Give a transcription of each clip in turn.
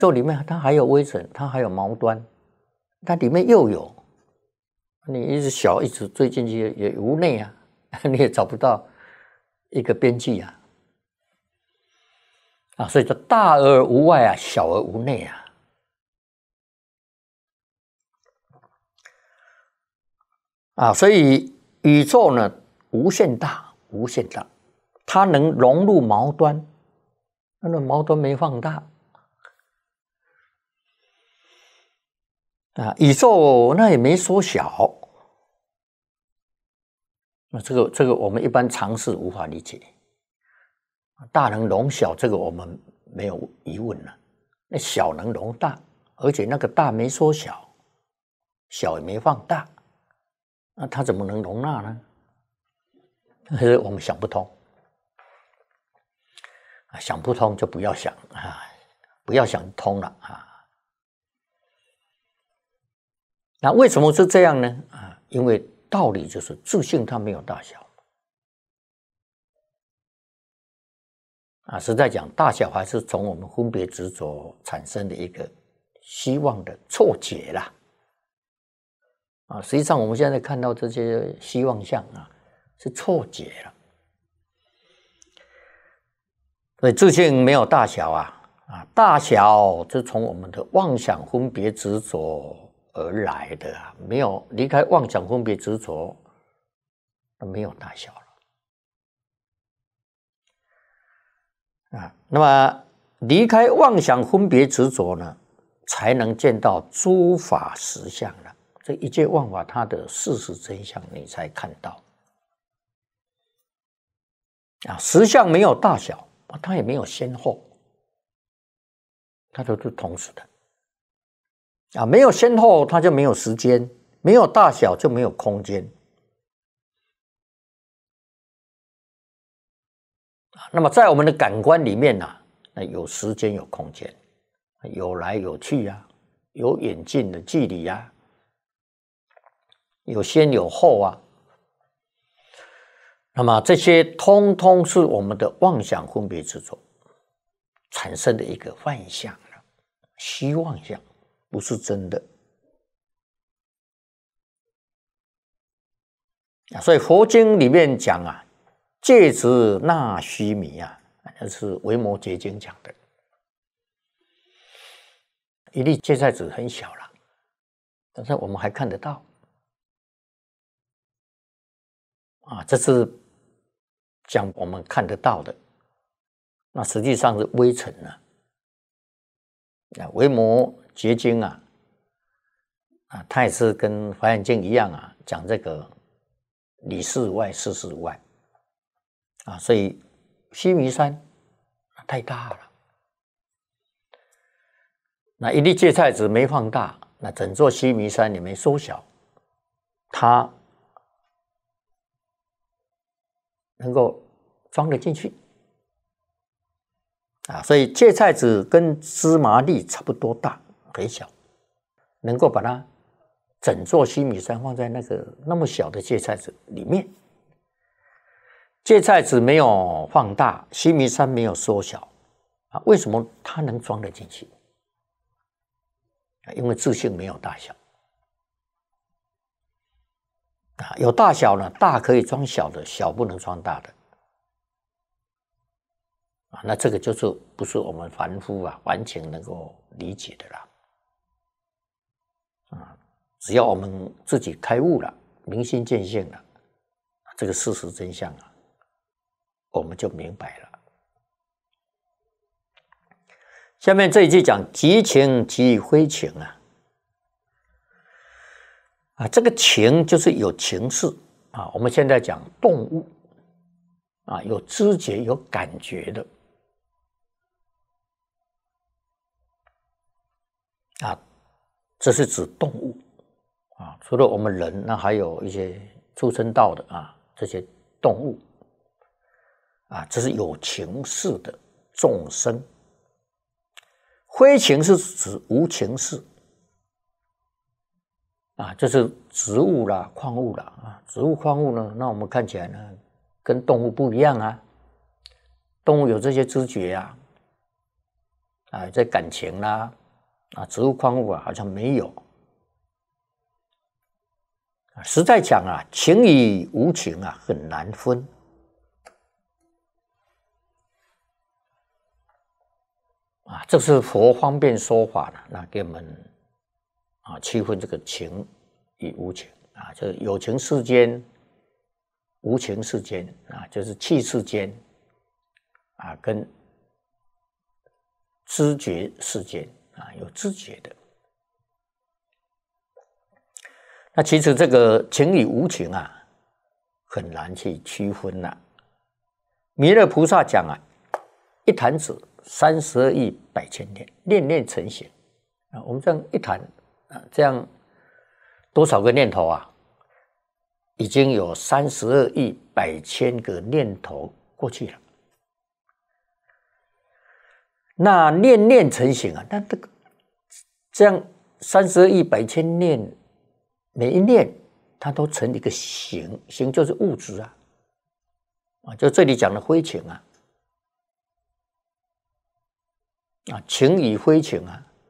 这里面它还有微尘，它还有毛端，它里面又有，你一直小一直追进去也无内啊，你也找不到一个边际啊。所以说大而无外啊，小而无内啊。所以宇宙呢无限大，无限大，它能融入毛端，那毛端没放大宇宙那也没缩小。那这个我们一般常识无法理解。大能容小，这个我们没有疑问了。那小能容大，而且那个大没缩小，小也没放大，那它怎么能容纳呢？我们想不通想不通就不要想不要想通了那为什么是这样呢？因为道理就是自性它没有大小实在讲，大小还是从我们分别执着产生的一个希望的错觉啦实际上我们现在看到这些希望相是错觉了。所以自性没有大小大小是从我们的妄想分别执着而来的没有离开妄想分别执着，没有大小了那么离开妄想分别执着呢，才能见到诸法实相了。这一切万法它的事实真相你才看到实相没有大小，它也没有先后，它都是同时的没有先后它就没有时间，没有大小就没有空间那么在我们的感官里面有时间有空间，有来有去有远近的距离有先有后那么这些通通是我们的妄想分别执着产生的一个幻象虚妄相，不是真的所以佛经里面讲戒执那须弥那是维摩诘经讲的。一粒芥菜籽很小了，但是我们还看得到这是讲我们看得到的，那实际上是微尘维摩诘经它也是跟华严经一样讲这个理事外事事外所以须弥山太大了，那一粒芥菜籽没放大，那整座须弥山也没缩小，它能够装得进去所以芥菜籽跟芝麻粒差不多大，很小，能够把它整座须弥山放在那么小的芥菜籽里面。芥菜籽没有放大，须弥山没有缩小为什么它能装得进去？因为自性没有大小有大小呢，大可以装小的，小不能装大的那这个就是不是我们凡夫完全能够理解的啦只要我们自己开悟了，明心见性了，这个事实真相我们就明白了。下面这一句讲即情即非情这个情就是有情识我们现在讲动物有知觉有感觉的这是指动物除了我们人，那还有一些畜生道的这些动物这是有情识的众生。非情是指无情识就是植物啦、矿物啦植物矿物呢，那我们看起来呢跟动物不一样动物有这些知觉啊，这感情啦，啊，植物矿物啊，好像没有。实在讲啊，情与无情啊，很难分。啊，这是佛方便说法的，那给我们啊区分这个情与无情啊，就是有情世间、无情世间啊，就是气世间啊，跟知觉世间啊，有知觉的。那其实这个情与无情啊，很难去区分了。弥勒菩萨讲啊，一弹指32亿百千念，念念成形啊。我们这样一弹啊，这样多少个念头啊？已经有32亿百千个念头过去了。那念念成形啊，那这样32亿百千念，每一念它都成一个形，形就是物质啊，就这里讲的非情啊，情与非情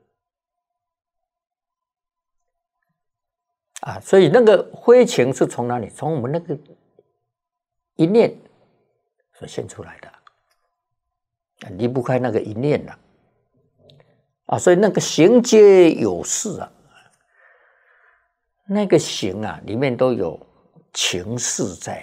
所以那个非情是从哪里？从我们那个一念所现出来的，离不开那个一念所以那个行皆有事啊，那个行啊，里面都有情事在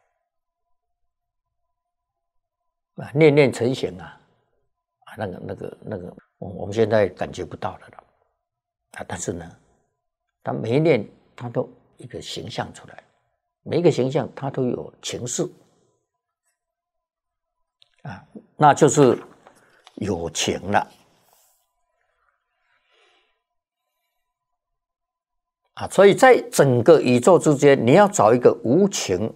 念念成形那个，我们现在感觉不到的了但是呢，它每一念它都一个形象出来，每一个形象它都有情事那就是有情了所以在整个宇宙之间，你要找一个无情，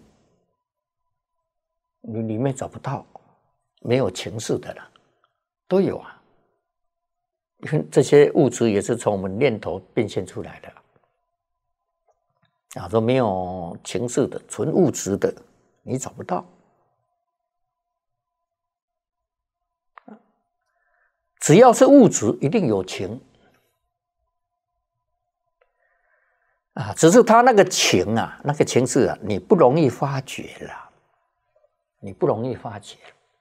你里面找不到没有情事的了，都有因为这些物质也是从我们念头变现出来的说没有情事的纯物质的你找不到只要是物质一定有情只是他那个情那个情事你不容易发觉了，你不容易发觉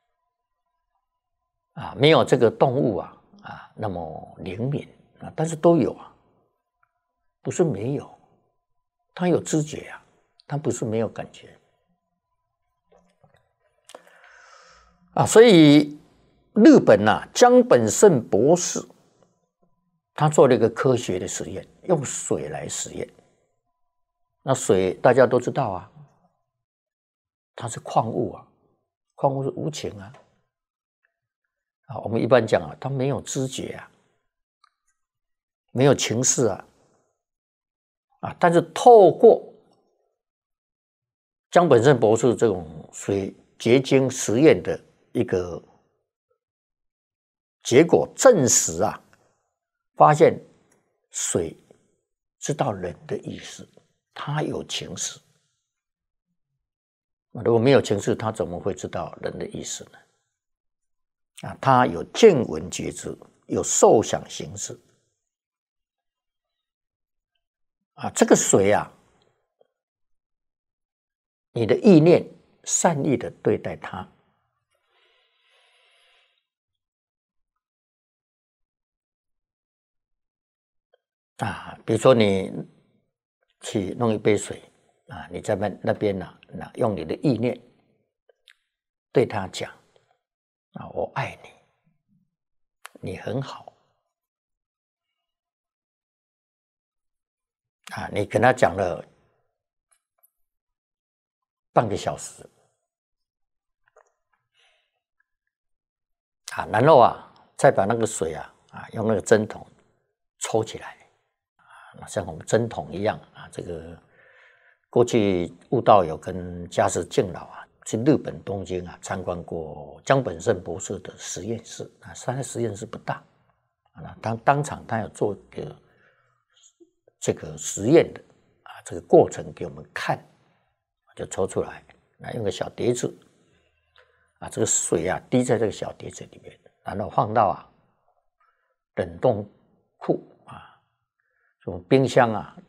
没有这个动物那么灵敏但是都有不是没有，它有知觉它不是没有感觉所以日本江本胜博士他做了一个科学的实验，用水来实验。那水大家都知道它是矿物矿物是无情我们一般讲它没有知觉没有情事但是透过江本胜博士这种水结晶实验的一个结果证实发现水知道人的意思，它有情识。如果没有情识，它怎么会知道人的意思呢？它有见闻觉知，有受想行识这个水你的意念善意的对待它比如说你去弄一杯水你在那边用你的意念对他讲我爱你，你很好你跟他讲了半个小时然后再把那个水用那个针筒抽起来像我们针筒一样这个过去悟道友跟嘉实敬老去日本东京参观过江本胜博士的实验室他的实验室不大当场他有做这个实验的这个过程给我们看，就抽出来用个小碟子这个水滴在这个小碟子里面，然后放到冷冻库啊，这种冰箱啊，